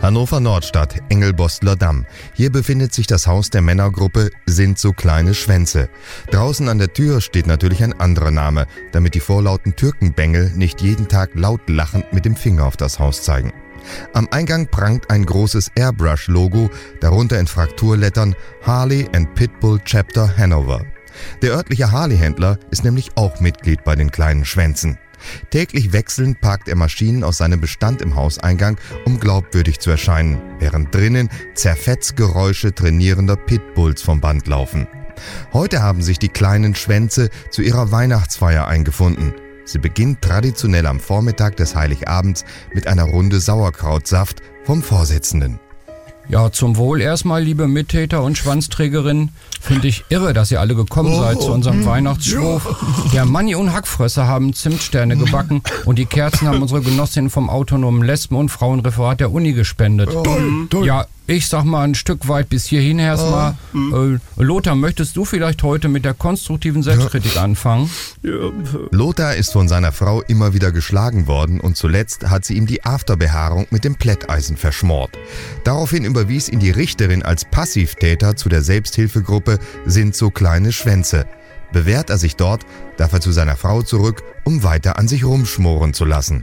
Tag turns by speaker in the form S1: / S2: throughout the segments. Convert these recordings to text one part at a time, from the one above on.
S1: Hannover Nordstadt, Engelbostler Damm. Hier befindet sich das Haus der Männergruppe Sind so kleine Schwänze. Draußen an der Tür steht natürlich ein anderer Name, damit die vorlauten Türkenbengel nicht jeden Tag laut lachend mit dem Finger auf das Haus zeigen. Am Eingang prangt ein großes Airbrush-Logo, darunter in Frakturlettern Harley & Pitbull Chapter Hanover. Der örtliche Harley-Händler ist nämlich auch Mitglied bei den kleinen Schwänzen. Täglich wechselnd parkt er Maschinen aus seinem Bestand im Hauseingang, um glaubwürdig zu erscheinen, während drinnen Zerfetzgeräusche trainierender Pitbulls vom Band laufen. Heute haben sich die kleinen Schwänze zu ihrer Weihnachtsfeier eingefunden. Sie beginnt traditionell am Vormittag des Heiligabends mit einer Runde Sauerkrautsaft vom Vorsitzenden.
S2: Ja, zum Wohl erstmal, liebe Mittäter und Schwanzträgerinnen. Finde ich irre, dass ihr alle gekommen seid zu unserem Weihnachtsschwurf. Der Manni und Hackfresser haben Zimtsterne gebacken und die Kerzen haben unsere Genossinnen vom autonomen Lesben- und Frauenreferat der Uni gespendet. Ja, ich sag mal ein Stück weit bis hierhin erstmal. Lothar, möchtest du vielleicht heute mit der konstruktiven Selbstkritik anfangen?
S1: Lothar ist von seiner Frau immer wieder geschlagen worden und zuletzt hat sie ihm die Afterbehaarung mit dem Plätteisen verschmort. Daraufhin überwies ihn die Richterin als Passivtäter zu der Selbsthilfegruppe Sind so kleine Schwänze. Bewährt er sich dort, darf er zu seiner Frau zurück, um weiter an sich rumschmoren zu lassen.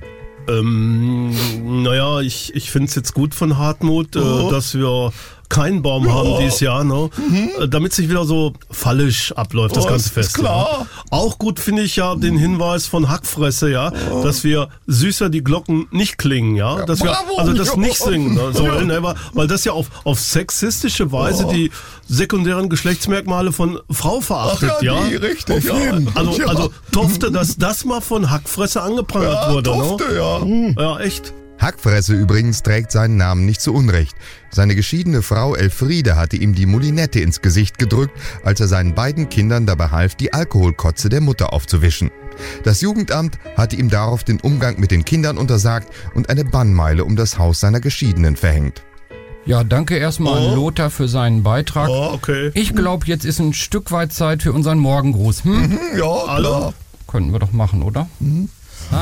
S3: Naja, ich finde es jetzt gut von Hartmut, dass wir keinen Baum haben dieses Jahr, ne? Damit sich wieder so fallisch abläuft, das ganze Fest.
S4: Klar.
S3: Ja. Auch gut finde ich ja den Hinweis von Hackfresse, ja, dass wir süßer die Glocken nicht klingen, ja, dass wir also das nicht singen sollen, ne? Weil das ja auf sexistische Weise die sekundären Geschlechtsmerkmale von Frau verachtet, ja.
S4: Richtig,
S3: Also Tofte, dass das mal von Hackfresse angeprangert wurde,
S4: Tofte,
S3: ne? Ja, echt.
S1: Hackfresse übrigens trägt seinen Namen nicht zu Unrecht. Seine geschiedene Frau Elfriede hatte ihm die Moulinette ins Gesicht gedrückt, als er seinen beiden Kindern dabei half, die Alkoholkotze der Mutter aufzuwischen. Das Jugendamt hatte ihm darauf den Umgang mit den Kindern untersagt und eine Bannmeile um das Haus seiner Geschiedenen verhängt.
S2: Ja, danke erstmal an Lothar für seinen Beitrag.
S3: Okay.
S2: Ich glaube, jetzt ist ein Stück weit Zeit für unseren Morgengruß.
S4: Ja, klar.
S2: Könnten wir doch machen, oder?